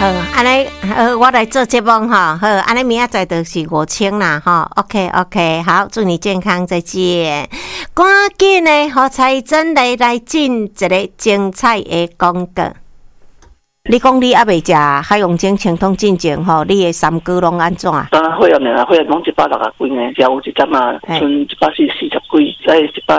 好，安尼我来做节目哈。好，安尼明仔载就是5000啦哈。OK， 好，祝你健康，再见。赶紧的，和彩珍来进一个精彩的广告。你讲你还未食海洋精清通进前吼，你的三高拢安怎？ 当然会啊，会拢160几呢，只有一针啊，剩140几，再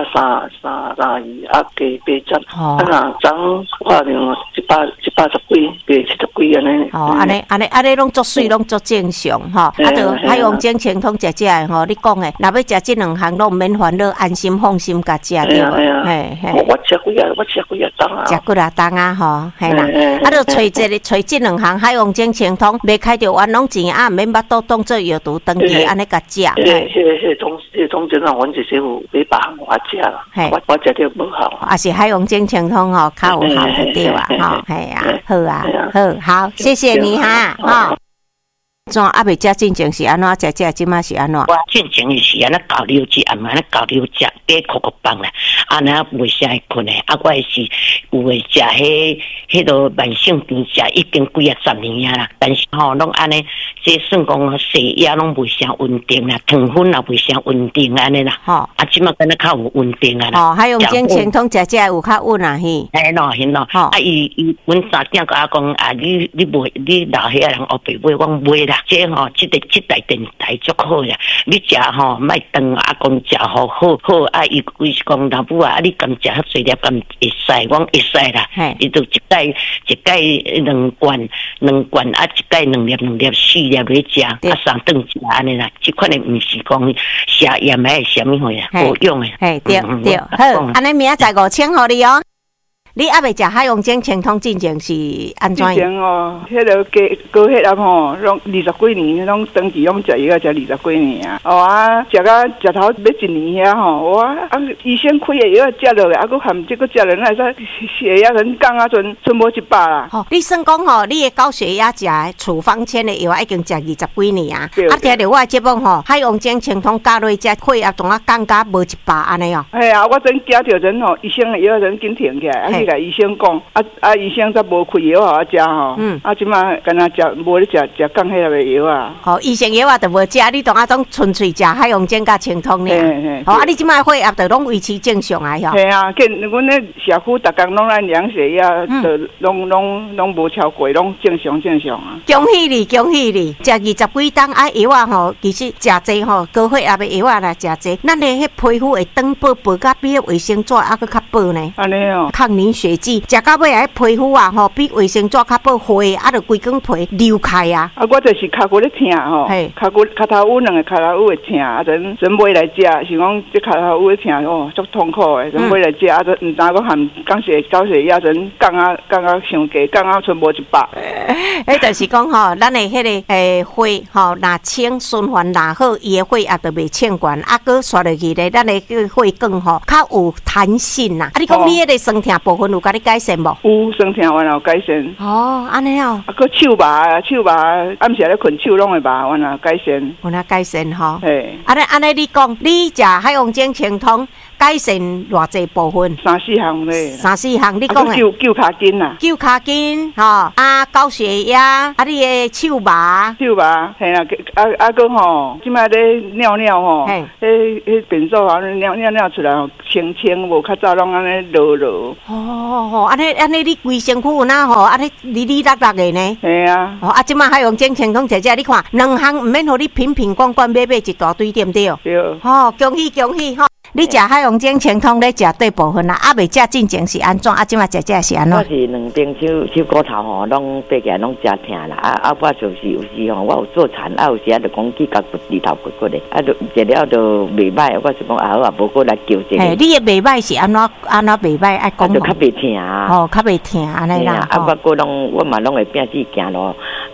132啊，加8针。啊那昨我量180几，加70几安尼。 哦，安尼拢足水，拢足正常吼。啊，就海洋精清通食的吼，你讲的，若要食这两项拢免烦恼，安心放心甲食对无？嘿， 我吃几啊档啊。 食几啊档啊吼，嘿啦，啊就找这两项海洋精清通，袂开着冤枉钱啊，免巴肚当做药毒登记安尼甲食。 中间啊，阮是师傅买别项我食啦，我食着无好。 啊是海洋精清通吼，较有效就对啊，吼，嘿啊，好啊，好，谢谢你哈，吼。怎还未食进前是安怎？食即马是安怎？ 我进前是安尼交流食，安尼交流食，加酷棒啦，安尼袂啥会困诶。啊，我是有诶食迄个慢性病食已经几啊10年啊啦，但是吼拢安尼，即算讲血压拢袂啥稳定啦，糖分也袂啥稳定安尼啦。吼，啊，即马敢若较有稳定啊啦。 哦，海洋精清通食有较稳啊嘿。 嘿喏。啊，伊阮3点甲我讲啊，你老岁仔人后背买，我买啦。这吼，这台电台足好呀！你食吼，莫当啊讲食好啊！伊是讲老母啊，你敢食遐济粒，敢会使？我会使啦。伊就一盖2罐啊，一盖2粒4粒来食，啊3顿食安尼啦。这款的毋是讲下盐还是啥物货呀？好用诶。 嘿，对，好，安尼明仔载5000互你哦。你还未食海洋精清通进前是安怎？ 之前哦，迄个高血压吼，拢20几年，拢长期拢食药，食20几年啊。哦啊，食头要1年遐吼，我医生开的药食落来，啊，佮含这个食落来，说血压很降啊，剩无100啦。 哦，你算讲吼，你的高血压食的处方签的药已经食20几年啊。啊，听着我的节目吼，海洋精清通加落这血压同降到无100安尼哦。 系啊，我真惊着人吼，医生的药真紧停起来。甲医生讲，医生则无开药互我食吼，即马干那食无咧食降血压的药啊。 哦，医生药啊，就无食，你当啊种纯粹食海洋精甲清通呢。哦，啊，你即马血压就拢维持正常啊，吼。 系啊，阮咧社区逐工拢来量血压，就拢无超过，拢正常啊。 恭喜你，食20几档啊药啊吼，其实食济吼，高血压的药啊来食济，咱的迄皮肤会长薄甲比卫生纸还佫较薄呢。 安尼哦， 抗凝血剂。食到尾啊，皮肤啊吼，比卫生纸较薄灰，啊，就规根皮流开啊。 啊，我就是脚骨咧疼吼，脚头有2个脚头有会疼，啊，真买来食，是讲这脚头有咧疼哦，足痛苦的，真买来食，啊，真毋知讲含高血压真降啊伤低，降啊剩无100。 迄就是讲吼，咱的迄个血吼，若清循环若好，伊的血压就袂清悬，啊，佮刷落去咧，咱的血管吼较有弹性呐。啊，你讲你迄个酸痛部分有甲你改善无？ 有酸痛完有改善。 哦，安尼哦。 啊，佮手麻，暗时咧困手拢会麻，完有改善。 有哪改善吼？ 嘿。 安尼你讲，你食海洋精清通改善偌济部分 ？3、4项咧。 3、4项，你讲诶。 救骹筋啦。 救骹筋吼，啊，高血压，啊，你的手麻， 系啦，佮吼，即摆咧尿吼，迄便所啊，尿出来吼，清无较早拢安尼落。 哦，安尼你规身躯有哪吼，安尼哩落的呢？ 系啊。 哦，啊，即摆海洋精清通你看2项毋免互你瓶罐买一大堆，对不对？ 对。 哦，恭喜吼！你食海洋精清通咧食对部分啦，未食进前是安怎？即摆食是安怎？ 我是两边手骨头吼，拢爬起来拢真疼啦。我就是有时吼，我有做残，有时就讲去甲骨头骨咧，就食了就袂歹。我是讲好啊，无过来纠正。 你的袂歹是安怎袂歹？爱讲。 就较袂疼。 哦，较袂疼安尼啦。 我嘛拢会拼死行路，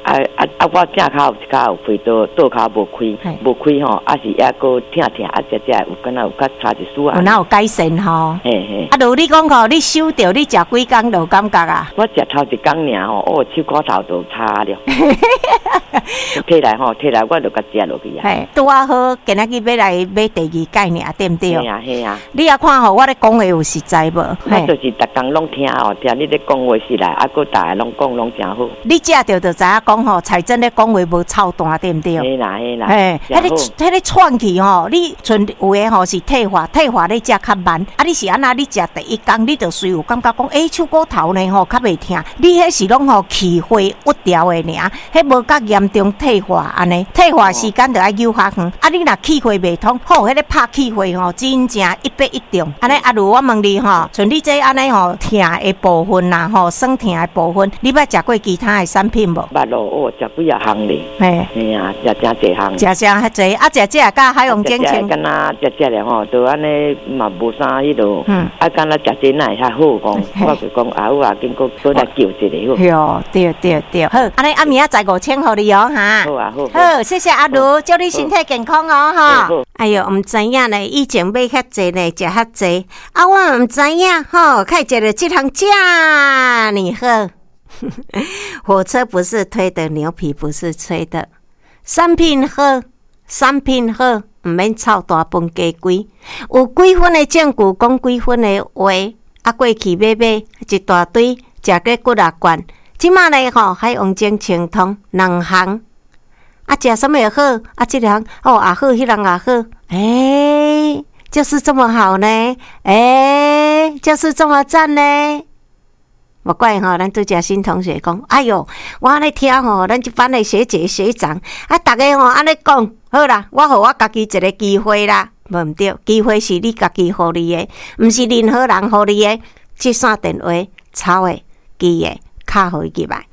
我正骹有一骹有飞倒骹无开吼，是抑个疼，有敢若有较差一丝啊。 有哪有改善吼？ 嘿。 如你讲吼，你收着你食几工就感觉啊？ 我食头一工尔吼，手骨头都差了。摕来我就甲食落去啊。 嘿，拄啊好，今仔日要来买第二概念，对不对？ 嘿啊。 你也看吼，我咧讲话有实在无？ 我就是逐工拢听你咧讲话是来，个大家拢讲拢真好。 你食着就知影讲吼，彩珍咧讲话无操蛋，对不对？ 嘿啦。 嘿，迄个串去吼，你像有诶吼是退化你食较慢，你是安那？你食第一工你就随有感觉讲，手骨头呢吼较袂疼，你迄是拢吼气血郁调诶尔，迄无甲严重退化安尼，退化时间就要久较远。你若气血袂通，好，迄个拍气血吼真正100中。安尼如我问你吼，像你这安尼吼疼诶部分啦吼，酸疼诶部分，你捌食过其他诶产品无？ 捌咯，食几啊项咧。嘿啊，食真济项。 食遐济，食这甲海洋精清。 敢若食咧吼，都安尼嘛无啥迄落。敢若食这奶较好讲，我就讲有经过来救一个好。 哟，对，好，安尼明仔载5000互你哦哈。好，谢谢阿如，祝你身体健康哦哈。哎哟，唔知影呢，以前买较济呢，食较济，我唔知影吼，看食了这项这你好。火车不是推的，牛皮不是吹的，产品好，唔免操大本加贵，有几分的证据讲几分的话，过去买一大堆，食个骨力罐，即马呢吼海洋精清通2项，食什么也好，这项也好，迄项也好，就是这么好呢，就是这么赞呢。莫怪吼，咱拄则新同学讲，哎哟，我咧听吼，咱这班的学姐学长大家吼安尼讲，好啦，我互我家己一个机会啦，无毋对，机会是你家己互你的，毋是任何人互你的。这线电话抄的、记的，卡互伊入来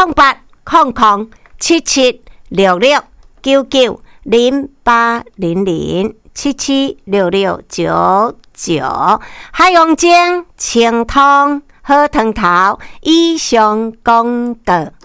，0800776699，海洋精清通好汤头以上广告。